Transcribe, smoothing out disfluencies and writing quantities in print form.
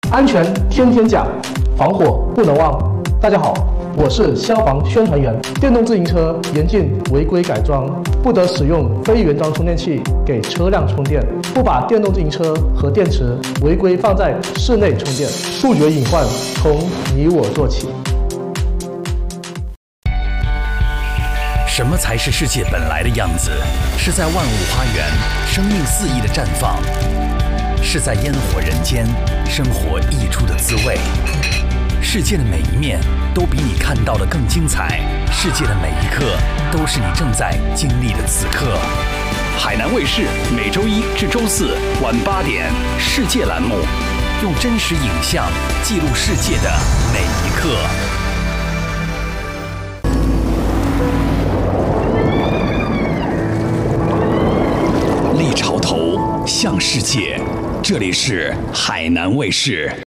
安全天天讲，防火不能忘。大家好，我是消防宣传员。电动自行车严禁违规改装，不得使用非原装充电器给车辆充电，不把电动自行车和电池违规放在室内充电，杜绝隐患从你我做起。 什么才是世界本来的样子？是在万物花园，生命肆意的绽放；是在烟火人间，生活溢出的滋味。世界的每一面都比你看到的更精彩，世界的每一刻都是你正在经历的此刻。海南卫视每周一至周四晚8点，世界栏目，用真实影像记录世界的每一刻。立潮头向世界，这里是海南卫视。